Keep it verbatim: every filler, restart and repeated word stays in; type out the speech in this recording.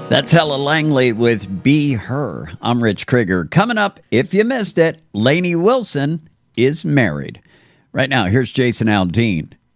That's Ella Langley with Be Her. I'm Rich Krieger. Coming up, if you missed it, Lainey Wilson is married. Right now, here's Jason Aldean.